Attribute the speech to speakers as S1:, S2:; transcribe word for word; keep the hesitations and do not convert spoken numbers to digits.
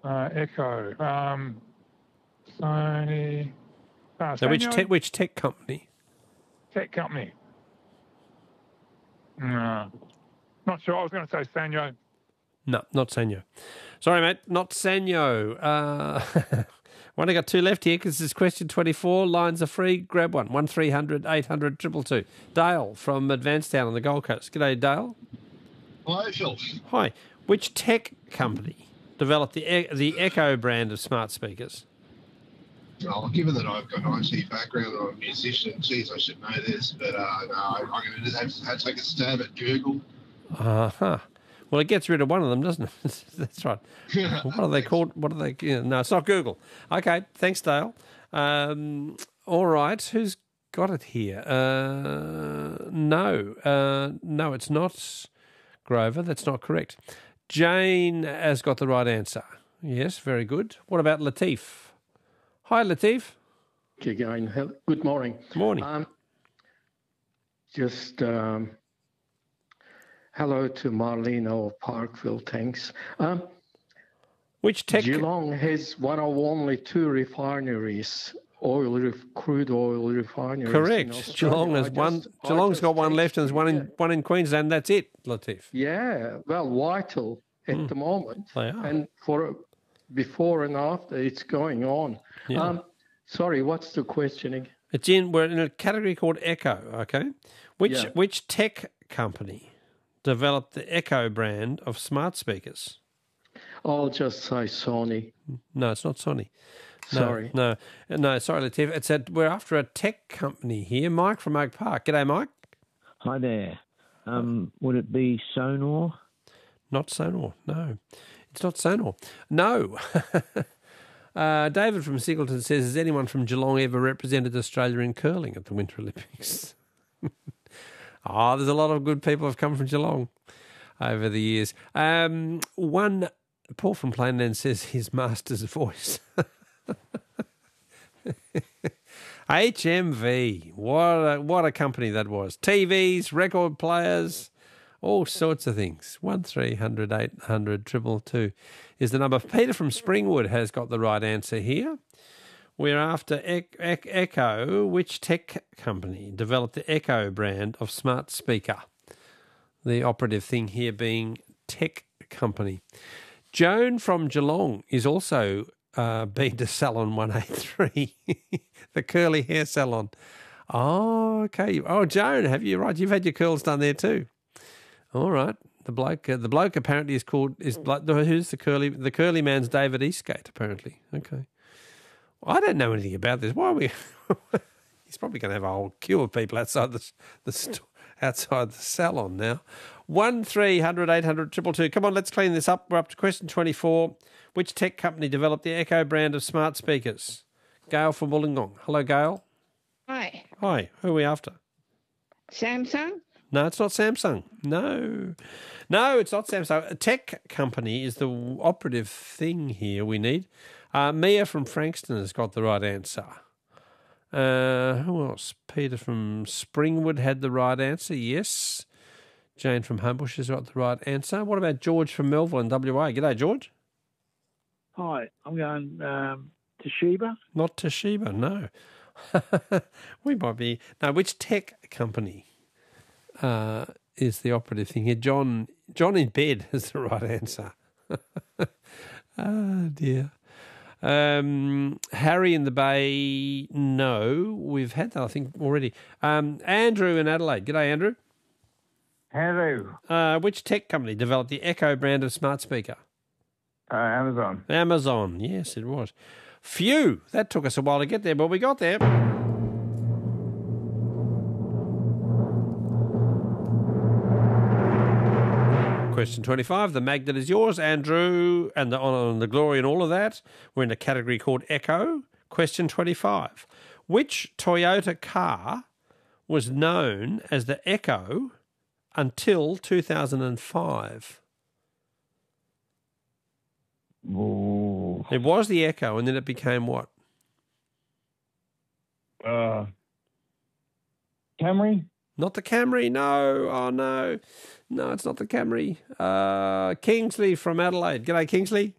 S1: Uh, Echo. Um, Sony. Uh,
S2: Now, which
S1: Sanyo
S2: tech, which tech company?
S1: Tech Company. No. Not sure. I was going to say Sanyo.
S2: No, not Sanyo. Sorry, mate, not Sanyo. Uh, I've only got two left here because this is question twenty-four. Lines are free. Grab one. one three hundred eight hundred two two two. Dale from Advancetown on the Gold Coast. G'day, Dale.
S3: Hi, Phil.
S2: Hi. Which tech company developed the e- the Echo brand of smart speakers?
S3: Well, given that I've got an I T background and I'm a musician, geez, I should know this, but uh, no, I'm going to have to, have to take a stab at Google.
S2: Uh-huh. Well, it gets rid of one of them, doesn't it? That's right. What are they called? What are they? Yeah, no, it's not Google. Okay, thanks, Dale. Um, all right, who's got it here? Uh, no, uh, no, it's not Grover. That's not correct. Jane has got the right answer. Yes, very good. What about Latif? Hi, Latif.
S4: Again, good morning.
S2: Morning.
S4: Um, just um, hello to Marlene of Parkville, thanks. Um,
S2: Which tech?
S4: Geelong has one of only two refineries, oil, ref, crude oil refineries.
S2: Correct. Geelong has one. Geelong's got one left, and there's one in yeah. one in Queensland. That's it, Latif.
S4: Yeah, well, vital at mm. the moment.
S2: They are.
S4: And for before and after, it's going on.
S2: Yeah.
S4: Um, sorry, what's the questioning?
S2: It's in. We're in a category called Echo. Okay, which
S4: yeah.
S2: which tech company developed the Echo brand of smart speakers?
S4: I'll just say Sony.
S2: No, it's not Sony. No,
S4: sorry.
S2: No, no, sorry, Latif. It's a, we're after a tech company here. Mike from Oak Park. G'day, Mike.
S5: Hi there. Um, would it be Sonor?
S2: Not Sonor. No, it's not Sonor. No. Uh, David from Singleton says, has anyone from Geelong ever represented Australia in curling at the Winter Olympics? Oh, there's a lot of good people have come from Geelong over the years. Um, one, Paul from Plainland says his master's voice. H M V, what a, what a company that was. T Vs, record players, all sorts of things. one three hundred eight hundred two two two is the number. Peter from Springwood has got the right answer here. We're after e- e- Echo. Which tech company developed the Echo brand of smart speaker? The operative thing here being tech company. Joan from Geelong is also uh, been to Salon one eighty-three, the curly hair salon. Oh, okay. Oh, Joan, have you, right, you've had your curls done there too. All right. The bloke, uh, the bloke apparently is called is who's the curly the curly man's David Eastgate apparently. Okay, well, I don't know anything about this. Why are we? He's probably going to have a whole queue of people outside the the store, outside the salon now. One three hundred eight hundred triple two. Come on, let's clean this up. We're up to question twenty four. Which tech company developed the Echo brand of smart speakers? Gail from Wollongong. Hello, Gail.
S6: Hi.
S2: Hi. Who are we after?
S6: Samsung.
S2: No, it's not Samsung. No. No, it's not Samsung. A tech company is the operative thing here we need. Uh, Mia from Frankston has got the right answer. Uh, who else? Peter from Springwood had the right answer, yes. Jane from Homebush has got the right answer. What about George from Melville in W A? G'day, George.
S7: Hi, I'm going um, Toshiba.
S2: Not Toshiba, no. We might be... No, which tech company? Uh, is the operative thing here. John John in bed is the right answer. Oh, dear. Um, Harry in the Bay, no. We've had that, I think, already. Um, Andrew in Adelaide. G'day, Andrew.
S8: Hello.
S2: Uh, which tech company developed the Echo brand of smart speaker?
S8: Uh, Amazon.
S2: Amazon, yes, it was. Phew, that took us a while to get there, but we got there. Question twenty-five, the magnet is yours, Andrew, and the honour and the glory and all of that. We're in a category called Echo. Question twenty-five. Which Toyota car was known as the Echo until two thousand five?
S8: Ooh.
S2: It was the Echo, and then it became what?
S8: Uh, Camry?
S2: Not the Camry, no. Oh, no. No, it's not the Camry. Uh, Kingsley from Adelaide. G'day, Kingsley.